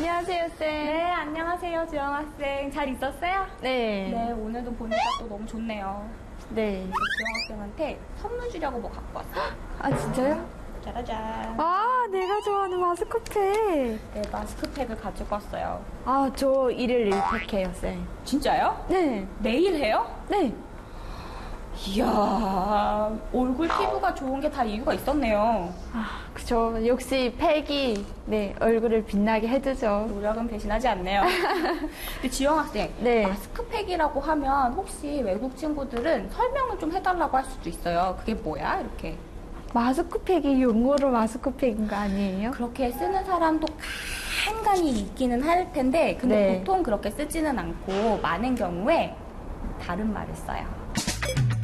안녕하세요, 쌤. 네, 안녕하세요, 주영 학생. 잘 있었어요? 네. 네, 오늘도 보니까 또 너무 좋네요. 네. 주영 학생한테 선물 주려고 뭐 갖고 왔어요. 아, 진짜요? 짜라잔. 아, 내가 좋아하는 마스크팩. 네, 마스크팩을 가지고 왔어요. 아, 저 일일 1팩 해요, 쌤. 진짜요? 네. 매일 해요? 네. 이야, 얼굴 피부가 좋은 게 다 이유가 있었네요. 아, 그쵸. 역시 팩이, 네, 얼굴을 빛나게 해주죠. 노력은 배신하지 않네요. 근데 지영 학생, 네. 마스크팩이라고 하면 혹시 외국 친구들은 설명을 좀 해달라고 할 수도 있어요. 그게 뭐야? 이렇게. 마스크팩이 용어로 마스크팩인 거 아니에요? 그렇게 쓰는 사람도 간간히 있기는 할 텐데, 근데 네. 보통 그렇게 쓰지는 않고 많은 경우에 다른 말을 써요.